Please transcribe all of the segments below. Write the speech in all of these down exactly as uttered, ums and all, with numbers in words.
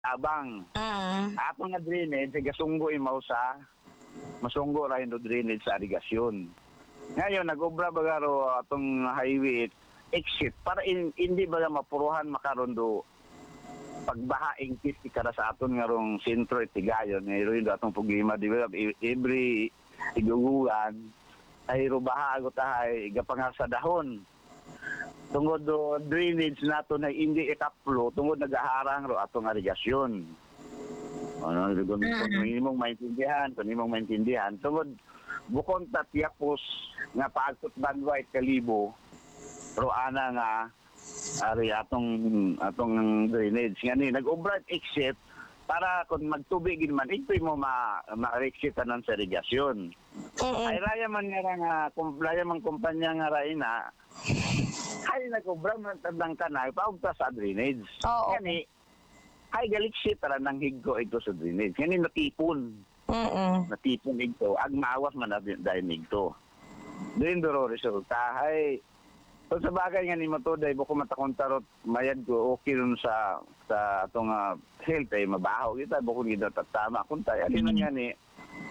abang. Mm. Ato nga drainage, gasunggo imaw sa masunggo ra yung drainage sa irigasyon. Ngayon, nag-obra ba garo atong highway exit para in, hindi ba mapuruhan makarondo pagbaha ingkis ikara sa aton nga rong sentro itigayon ngayon atong problema develop every iguguan ay rubaha agot ay gapangar sa dahon tungod do drainage nato na hindi ikaplo tungod nagaharang ro atong irigasyon. Ano kung kung imong maintindihan kung imong maintindihan tungod bukod ta tiyapos nga paagtot bandway kalibo ro ana nga ari atong atong drainage nga ni nag-obra exit para kung magtubig man ito mo ma ma-exit tanan sa irigasyon. Mm. Ay raya man nga nga kumplaya man kumpanya nga raina ay nag-obra man tandang kanay paugta sa drainage. Oo. Gani ay galiksit tara nang higgo ito sa drainage. Gani natipon. Mm. Natipon ito ag maawas man na dahil ito. Doon duro resulta ay so sa bagay nga ni matoday buko matakontarot mayad ko okay rin sa sa atong uh, health ay mabaho kita buko gid tatama kun tay ali man yan eh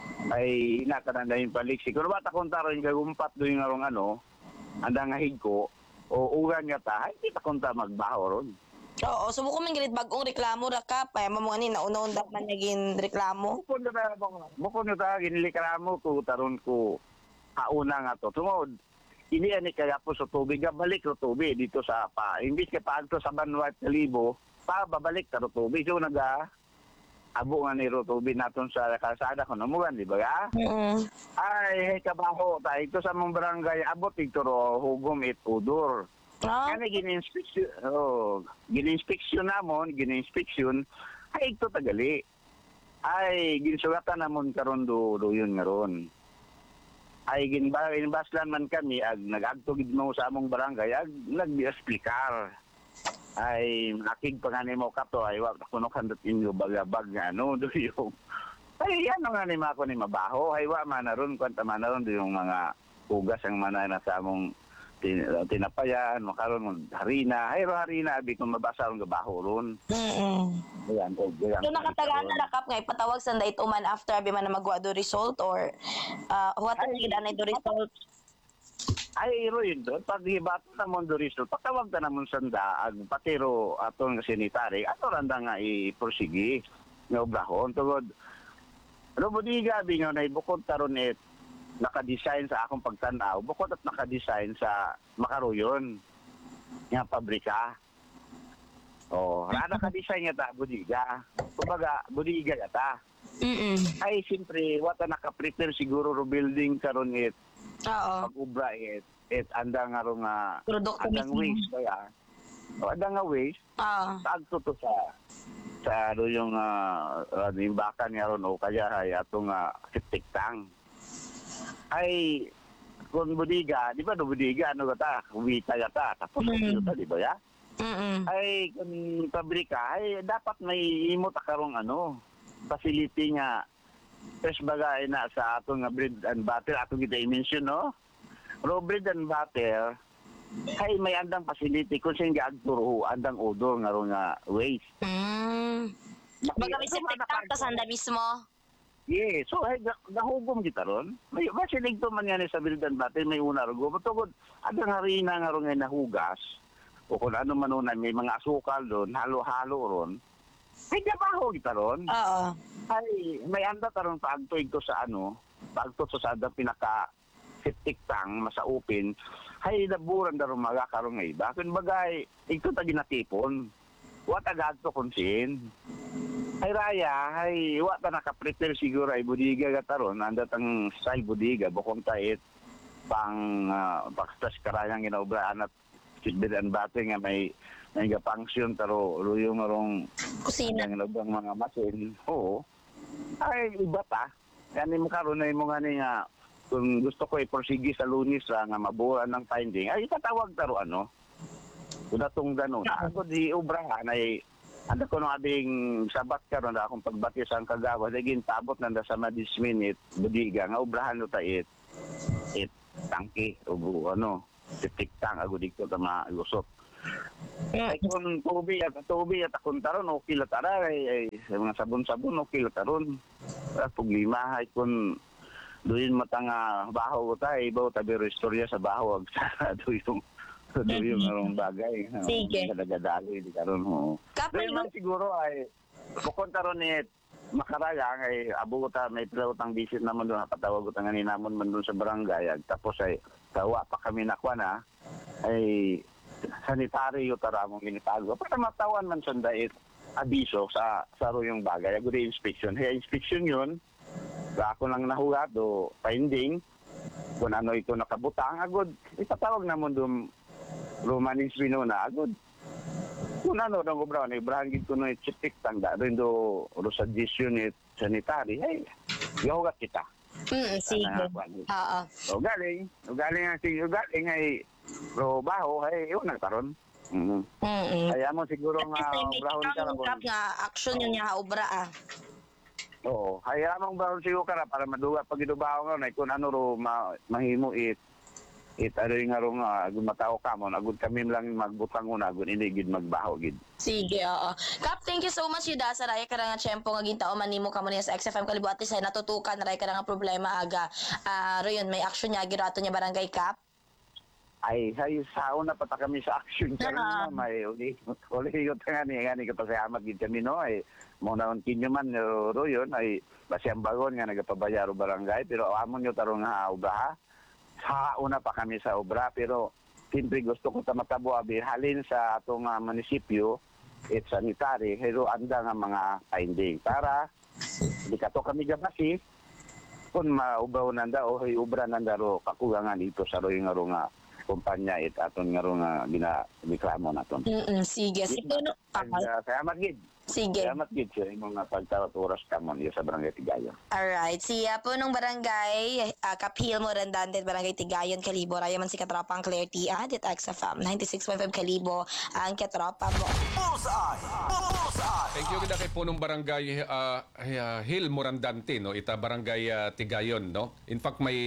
ay inakanan na yung paliksi kuno ba ta kontaro yung gagumpat do yung arong ano anda nga higko o ugan nga ta ay kita konta magbaho ron. Oo, subuko man ginit bagong reklamo ra ka pa mo ani nauna-una man naging reklamo. Buko na ta buko na ta ginilikramo ko taron ko kauna nga to tungod ini ani kaya po sa tubig balik ro tubig dito sa pa imbis ka paadto sa Banwat Kalibo pa babalik ta ro tubig so naga abo nga ni ro tubig naton sa kalsada kuno mo di ba ga Mm. ay kabaho ta ito sa mong barangay abot ito ro hugom it udor Ah. kani gini-inspection oh gini-inspection namon gini-inspection ay ito tagali ay ginsugatan namon karon do do yun nga ron ay ginba inbaslan man kami ag nag-adto gid mo sa among barangay ag nag-explicar ay nakig pa nga nimo kato ay wa kuno kandot inyo bagabag nga ano do yung ay ano nga ni mako ni mabaho ay wa man ron kwanta man ron do yung mga ugas ang manay na sa among tin, tinapayan makaron harina ay ro harina abi kung mabasa ron gabaho ron. Mm. Ayan, o, ayan. So nakatagaan na rakap nga ipatawag sa dayto man after abi man na magwa do result or uh, what Ay, gid anay do result. Ay, iro yun doon. Pag hibato na mo do result, patawag na namon sanda, ag patiro atong sanitary, ato randa nga i-prosigi nga obrahon. Tugod, Robodiga, binyo na ibukod taron it, nakadesign sa akong pagtanaw, bukod at nakadesign sa Makaruyon, nga pabrika. Oh, rada ka-design nga ta, Bodiga. Kumbaga, Bodiga yata. Mm. Ay, siyempre, wata naka-prepare siguro ro building karon it, Oo. pag-ubra it, it andang nga ro nga Produkto andang mismo. waste kaya o andang nga waste Ah. tagto to sa sa ano yung uh, uh, imbakan nga ron o kaya ay atong uh, septic tank ay kung budiga di ba no budiga ano gata kumita yata tapos Mm. mm. di ba ya Mm. ay kung pabrika ay dapat may imo ta karong ano facility nga fresh bagay na sa atong nga bread and butter atong kita i-mention no raw bread and butter ay may andang facility kung saan gaagturo andang odor nga ro nga waste. Mm. Baga may septic tank ta sanda mismo. Yeah, so ay gahugom kita ron. May basilig to man yan sa bread and butter may una ro go tugod andang harina nga ro nga nahugas o kung ano man una may mga asukal doon halo-halo ron. Ay gabaho kita ron. Oo. Ay, may anda taron paagtoy ko sa ano, paagto sa sada pinaka septic tank masa open. Hay naburan daro maga karon nga iba. Kun bagay, ito ta ginatipon. Wa ta gadto konsin. Ay raya, hay wa ta naka-prepare siguro ay budiga gataron, anda tang style budiga bukong tait pang uh, pakstas karayang ginaobraan at sidbedan bate nga may may function taro ruyong marong Kusina. ang lubang mga masin. Oo. Ay, iba ta. Yan mo karon na mo nga ni nga kung gusto ko i-prosige sa Lunis ra nga maburan ng finding, ay tatawag taro ano. Kung natong ganon. Ako di ubrahan ay ando ko no abing sabat karon na akong pagbati sa kagawa daging tabot nanda sa madis minute budiga nga ubrahan no ta it it tangki o ano septic tank ago dito ta malusot Ay kung tubi at tubi at akong taron, okay la tara. Ay, ay sa mga sabon-sabon, okay la taron. Wala problema. Ay kung doon matanga baho ko tayo, ibaw tabi istorya sa baho. Ag sa doon yung doon yung arong bagay. Sige. Kadagadali, di karon ho. Kap, Doon man siguro ay, bukod taron ni makarayang ay abo ko ta may pilotang visit naman doon, nakatawag ko ta nga ni namon man doon sa barangay. Ag, tapos ay tawa pa kami nakwa na, ay sanitaryo taramong ginitago para matawan man sandait abiso sa sa yung bagay agud inspection hey inspection yun sa ako lang nahugat do finding kung ano ito nakabutang agud itatawag namon dum Romanis Binona agud kung ano nang obra ni ibrahim gid kuno chitik tanda rin do ro sa unit sanitary hey yahugat kita. Mm, sige. Oo. O galing, o galing ang sige, o galing ay pro baho ay yun nagkaroon. Mm. Mm. Kaya mo siguro nga Kasi may brahon ka kitang kap ra. nga action yun niya obra ah. Oo, kaya mo brahon siguro ka ra para maduga pag idubaho nga kung ano ro ma, mahimo it it ano yung nga ro nga agud matao ka mo agud kami lang magbutang una agud ini gid magbaho gid. Sige, oo. Kap, thank you so much Yuda sa raya ka nga tiyempo nga gintao manimo ka mo niya sa X F M Kalibo at least ay natutukan raya ka nga problema aga. Ah, ro yun may action niya girato niya barangay Kap. Ay, hay sa una pa ta kami sa action ka Ah. na may uli uli ko nga ni nga ni ko pasayamag gid kami no ay mo na kinyo man ro ro yun ay basiyang bagon nga nagapabayaro barangay pero amon yo tarong nga obra sa una pa kami sa obra pero siyempre gusto ko ta matabo abi halin sa atong uh, munisipyo it sanitary pero anda nga mga finding para di kato kami gabasi kung maubaw nanda o hay obra nanda ro kakugangan dito sa ro nga ro nga kumpanya it aton nga ro nga gina reklamo naton. Mm, sige. Sige, no. And, uh, salamat gid. Sige. Salamat gid sa imong nga pagtawat oras kamon sa barangay Tigayon. Alright. Siya po nung barangay, uh, Kaphil mo Randante, barangay Tigayon, Kalibo. Raya man si Katropa ang Claire T. Ah, dit X F M. ninety-six point five Kalibo, ang Katropa mo. Thank you kita kay punong barangay uh, uh, Hill Morandante no ita barangay uh, Tigayon no. In fact may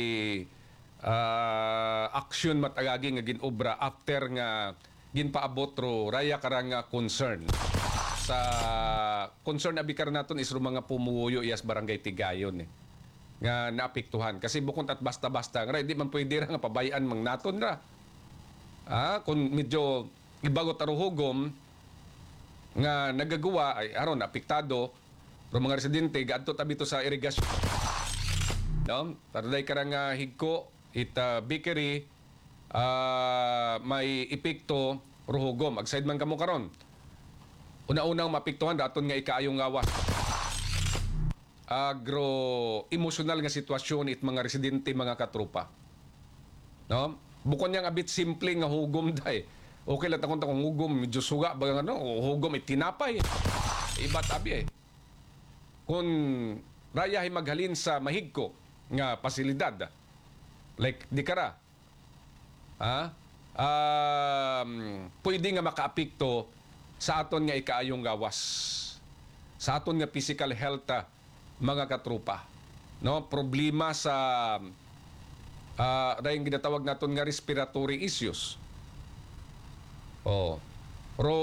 uh, action matagagi nga ginobra after nga ginpaabot ro raya karang nga concern sa concern abikar naton is ro mga pumuyo iyas barangay Tigayon eh nga naapektuhan kasi bukod at basta-basta nga di man pwede ra nga pabayaan mang naton ra. Ah, kung medyo ibagot aro hugom nga nagagawa ay aron apektado pero mga residente gadto tabi to sa irigasyon no tarday karang uh, higko it uh, bakery uh, may epekto ruhugom ag side man kamo karon una-unang mapektuhan daton nga ikaayong gawas agro emotional nga sitwasyon it mga residente mga katropa no bukod niyang a bit simple nga hugom day okay lang takong takong hugom, medyo suga, bagang ano, hugom, itinapay. Iba tabi eh. Kung rayahay maghalin sa mahigko nga pasilidad, like di kara, ha? Um, pwede nga makaapikto sa aton nga ikaayong gawas. Sa aton nga physical health, ah, mga katrupa. No? Problema sa uh, dahil ginatawag naton nga respiratory issues. Oh, ro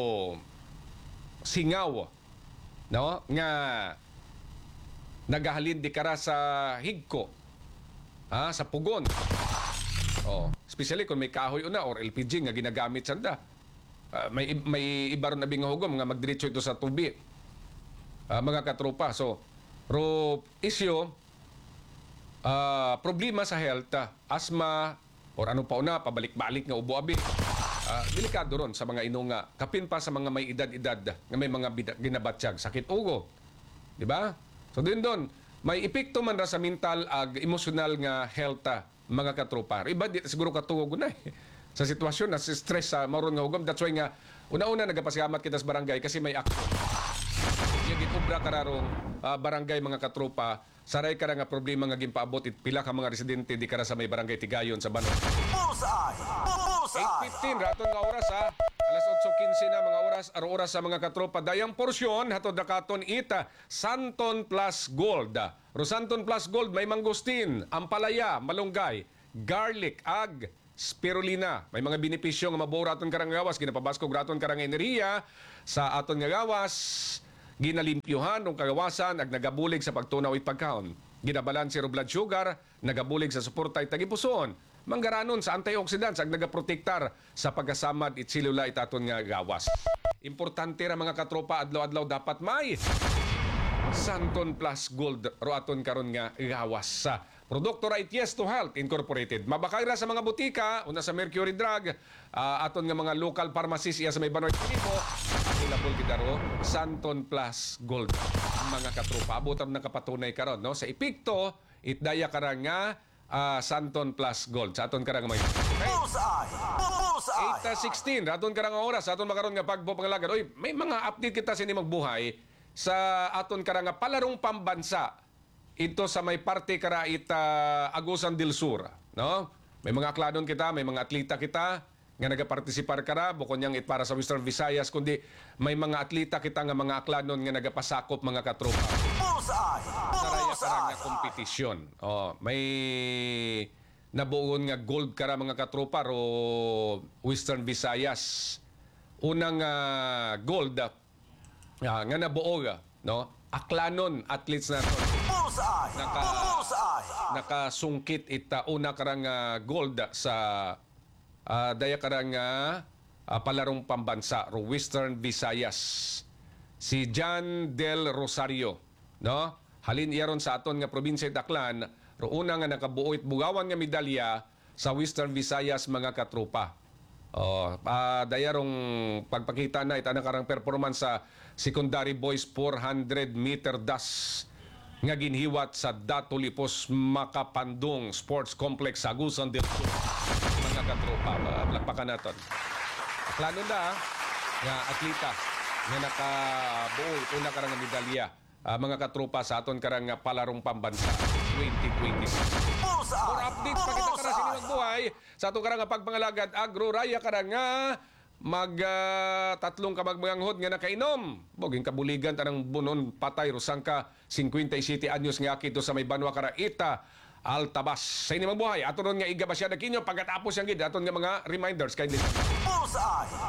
singaw no nga nagahalin di kara sa higko ha sa pugon oh especially kung may kahoy una or L P G nga ginagamit sanda uh, may may iba ron na bingahugom nga magdiretso ito sa tubi uh, mga katropa so ro isyo uh, problema sa health uh, asthma or ano pa una pabalik-balik nga ubo abi. Uh, delikado ron sa mga inong nga kapin pa sa mga may edad-edad nga may mga bida, ginabatsyag sakit ugo di ba so din doon may epekto man ra sa mental ag emotional nga health ah, mga katropa iba di siguro katungog na eh. Sa sitwasyon na si stress sa maron nga ugom that's why nga una-una nagapasalamat kita sa barangay kasi may action yung gikubra kararong uh, barangay mga katropa saray ka nga problema nga ginpaabot it pila ka mga residente di kara sa may barangay Tigayon sa Banwa. eight fifteen raton nga oras ha. Alas eight fifteen na mga oras aro oras sa mga katropa dayang porsyon hatod dakaton ita Santon Plus Gold. Ro Santon Plus Gold may mangustin, ampalaya, malunggay, garlic, ag spirulina. May mga benepisyo nga mabuo raton karang gawas, ginapabaskog raton karang enerhiya sa aton nga gawas, ginalimpyuhan ng kagawasan ag nagabulig sa pagtunaw it pagkaon. Ginabalanse ro blood sugar, nagabulig sa suporta it tagipusoon. Manggaranon sa antioxidants ag nagaprotektar sa pagkasamad it selula it aton nga gawas. Importante ra mga katropa, adlaw-adlaw dapat may Santon Plus Gold ro aton karon nga gawas sa produkto ra it Yes to Health Incorporated. Mabakay ra sa mga butika, una sa Mercury Drug, ah, aton nga mga local pharmacies iya sa may Banoy Pilipo, available kita ro Santon Plus Gold. Mga katropa, abutan na kapatunay karon no sa epekto it daya karang nga ah, Santon Plus Gold sa aton karang may. Okay? eight sixteen, aton karang nga oras, aton makaron nga pagbo pangalagad. Oy, may mga update kita sini magbuhay sa aton karang nga palarong pambansa. Ito sa may parte kara ita Agusan del Sur, no? May mga aklanon kita, may mga atleta kita nga nagapartisipar kara bukod niyang it para sa Western Visayas kundi may mga atleta kita nga mga aklanon nga nagapasakop mga katropa. Saraya karang nga kompetisyon. Oh, may nabuon nga gold kara mga katropa ro Western Visayas. Unang uh, gold uh, nga nabuo no? Aklanon athletes naton. Naka nakasungkit ita una karang uh, gold sa uh, daya karang uh, uh, palarong pambansa ro Western Visayas. Si John Del Rosario, no? Halin iyaron sa aton nga probinsya Aklan, ro una nga nakabuo it bugawan nga medalya sa Western Visayas mga katropa. Oh, uh, dayarong pagpakita na ita na karang performance sa secondary boys four hundred meter dash nga ginhiwat sa Datulipos Makapandong Sports Complex sa Agusan del Sur. Mga katropa, lagpakan naton. Plano na nga atleta nga nakabuo ito na karang medalya. Uh, mga katropa sa aton karang palarong pambansa twenty twenty-six. For updates pa kita karang sini magbuhay sa aton karang pagpangalagad agro raya karang nga mag uh, tatlong kamagmanghod nga nakainom. Boging kabuligan tanang bunon patay rusang ka fifty-seven anyos nga akito sa may Banwa kara ita Altabas. Sa ini magbuhay aton nga iga ba siya kinyo pagkatapos yang gid aton nga mga reminders kay